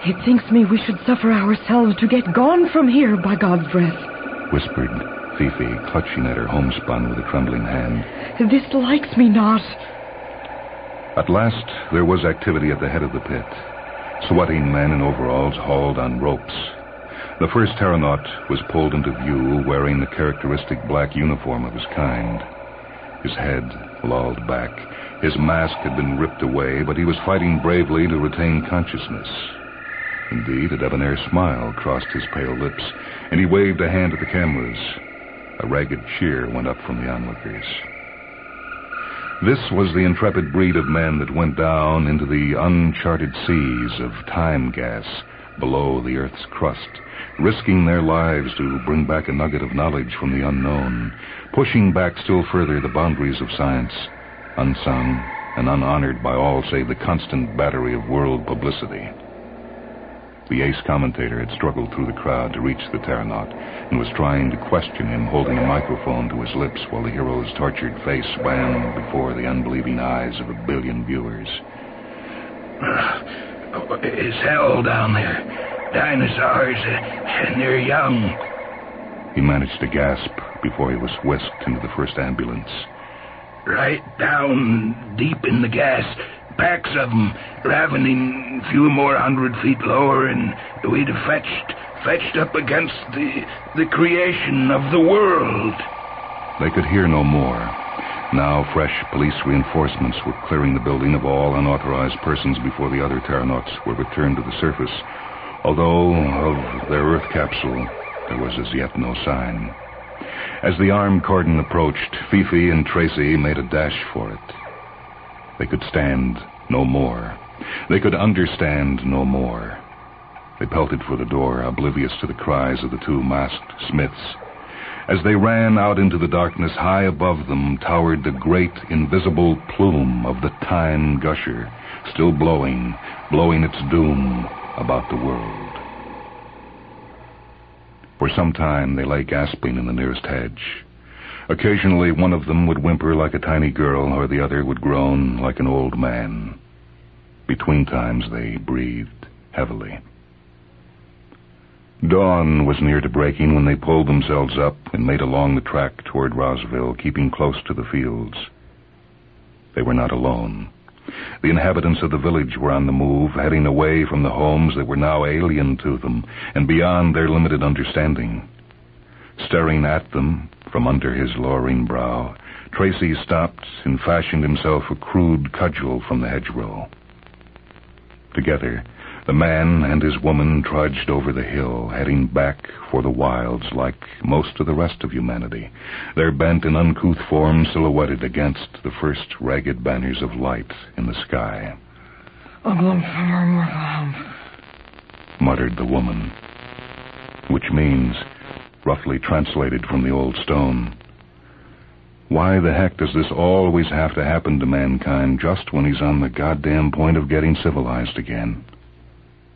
It thinks me we should suffer ourselves to get gone from here, by God's breath, whispered Fifi, clutching at her homespun with a trembling hand. This likes me not. At last, there was activity at the head of the pit. Sweating men in overalls hauled on ropes. The first Terranaut was pulled into view wearing the characteristic black uniform of his kind. His head lolled back. His mask had been ripped away, but he was fighting bravely to retain consciousness. Indeed, a debonair smile crossed his pale lips, and he waved a hand at the cameras. A ragged cheer went up from the onlookers. This was the intrepid breed of men that went down into the uncharted seas of time gas below the Earth's crust, risking their lives to bring back a nugget of knowledge from the unknown, pushing back still further the boundaries of science, unsung and unhonored by all save the constant battery of world publicity. The ace commentator had struggled through the crowd to reach the Terranaut and was trying to question him, holding a microphone to his lips while the hero's tortured face swam before the unbelieving eyes of 1 billion viewers. It's hell down there. Dinosaurs, and they're young. He managed to gasp before he was whisked into the first ambulance. Right down deep in the gas. Packs of them, ravening a few more 100 feet lower, and we'd have fetched up against the creation of the world. They could hear no more. Now fresh police reinforcements were clearing the building of all unauthorized persons before the other Terranauts were returned to the surface, although of their Earth capsule there was as yet no sign. As the armed cordon approached, Fifi and Tracy made a dash for it. They could stand no more. They could understand no more. They pelted for the door, oblivious to the cries of the two masked Smiths. As they ran out into the darkness, high above them towered the great invisible plume of the time gusher, still blowing its doom about the world. For some time they lay gasping in the nearest hedge. Occasionally one of them would whimper like a tiny girl, or the other would groan like an old man. Between times they breathed heavily. Dawn was near to breaking when they pulled themselves up and made along the track toward Rosville, keeping close to the fields. They were not alone. The inhabitants of the village were on the move, heading away from the homes that were now alien to them and beyond their limited understanding. Staring at them from under his lowering brow, Tracy stopped and fashioned himself a crude cudgel from the hedgerow. Together, the man and his woman trudged over the hill, heading back for the wilds like most of the rest of humanity, their bent and uncouth forms silhouetted against the first ragged banners of light in the sky. Muttered the woman, which means, roughly translated from the old stone, why the heck does this always have to happen to mankind just when he's on the goddamn point of getting civilized again?